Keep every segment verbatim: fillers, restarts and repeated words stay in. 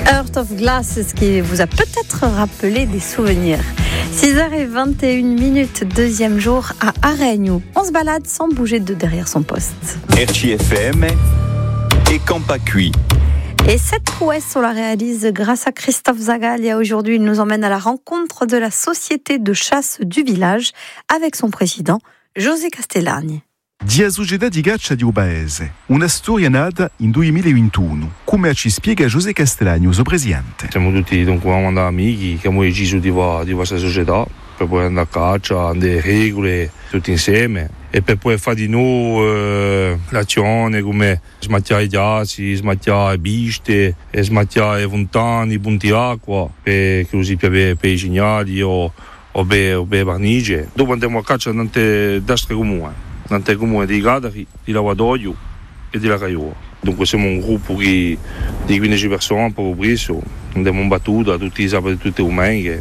Heart of Glass, ce qui vous a peut-être rappelé des souvenirs. six heures vingt et une minutes, deuxième jour à Aregno. On se balade sans bouger de derrière son poste. R C F M et Campacui. Et cette prouesse, on la réalise grâce à Christophe Zagaglia. Aujourd'hui, il nous emmène à la rencontre de la société de chasse du village avec son président, José Castellani. Dia Società di Caccia di Ubaese, una storia nata in duemilaventuno, come ci spiega José Castellani, suo presidente. Siamo tutti dunque amici che abbiamo deciso di fare di questa società per poi andare a caccia, andare regole tutti insieme e per poi fare di noi eh, l'azione come smacchiare i ghiacci, smacchiare biste, e smacchiare fontane, punti acqua, per così per i cignali o, o per le barnigie. Dopo andiamo a caccia tante destre comuni. Tante comune di Gadari, di Lavadoio e di Lagaioa. Dunque siamo un gruppo di quindici persone, proprio preso, andiamo in battuta tutti i sabati e tutte le domeniche.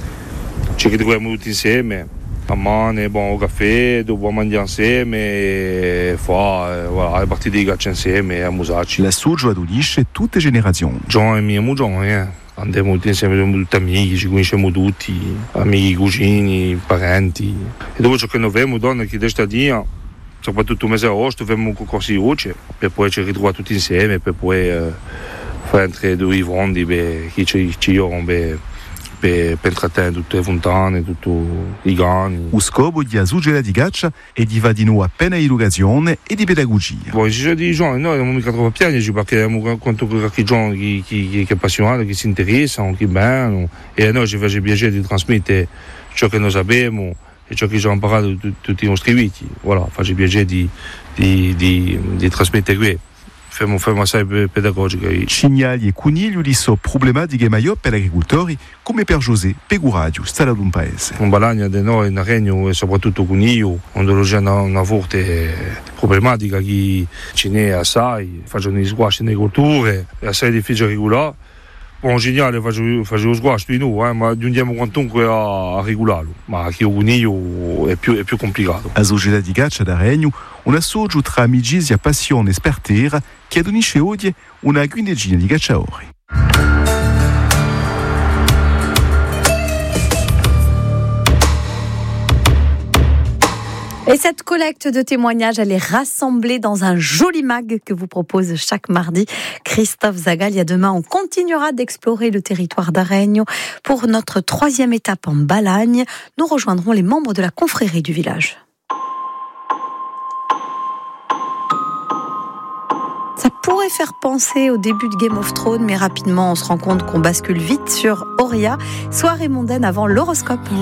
Ci ritroviamo tutti insieme, a mano, buon caffè, dopo mangiare insieme e fare voilà, le partite di caccia insieme e amusarci. La Soggio unisce tutte le generazioni. John e mio John, eh. Andiamo tutti insieme, siamo tutti amici, ci conosciamo tutti, amici, cugini, parenti. E dopo ciò che noi vediamo, donne che da dia, soprattutto il mese agosto, vediamo un concorso di voce, per poi ci ritrovare tutti insieme, per poi eh, fare entrare due i fondi, per chi ci, ci ora, per, per, per intrattenere tutte le fontane, tutti i cani. Lo scopo di Società di Caccia è di fare di noi appena educazione e di pedagogia. Poi ci sono dei giovani, noi non mica troppo piangere perché abbiamo conto che i giovani che, che, che appassionati, che si interessano, che bene, e a noi ci face piacere di trasmettere ciò che noi sappiamo e ciò che ci hanno imparato tutti, tutti i nostri vecchi. Voilà, face piacere di, di, di, di trasmettere qui. Fermo, fermo assai pedagogica. Cignali e conigli sono problematiche maggiori per gli agricoltori come per José Peguradio, stato d'un paese. Un balagna di noi in Aregno e soprattutto coniglio, quando c'è una, una forte problematica che ce n'è assai, facciano gli squash nelle culture, è assai difficile regolare. Un cignale faccio lo squash di noi, eh, ma giungiamo quantunque a, a regolarlo, ma chi è un coniglio è più, è più complicato. La Società di Caccia d'Aregno un assoggio tra amicizia, passione e spertera che adunisce oggi una quindicina di cacciatori. Et cette collecte de témoignages, elle est rassemblée dans un joli mag que vous propose chaque mardi Christophe Zagaglia. Demain, on continuera d'explorer le territoire d'Aregno. Pour notre troisième étape en Balagne, nous rejoindrons les membres de la confrérie du village. Ça pourrait faire penser au début de Game of Thrones, mais rapidement, on se rend compte qu'on bascule vite sur Auria. Soirée mondaine avant l'horoscope.